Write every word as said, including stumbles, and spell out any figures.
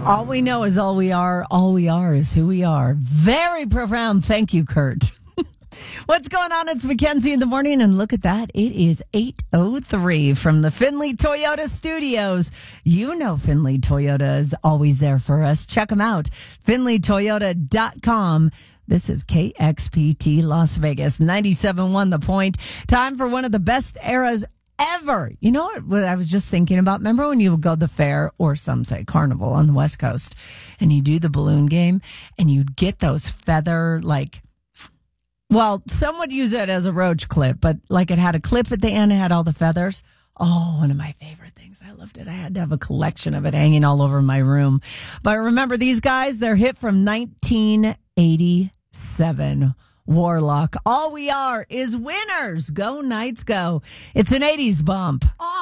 All we know is all we are. All we are is who we are. Very profound. Thank you, Kurt. What's going on? It's Mackenzie in the morning, and look at that. It is eight oh three from the Findlay Toyota studios. You know Findlay Toyota is always there for us. Check them out. Findlay Toyota dot com. This is K X P T Las Vegas, ninety-seven point one The Point. Time for one of the best eras ever. You know what I was just thinking about? Remember when you would go to the fair, or some say carnival on the West Coast, and you do the balloon game, and you'd get those feather, like, well, some would use it as a roach clip, but like it had a clip at the end, it had all the feathers. Oh, one of my favorite things. I loved it. I had to have a collection of it hanging all over my room. But remember these guys, they're hit from nineteen eighty-seven. Warlock. All we are is winners. Go Knights, go. It's an eighties bump.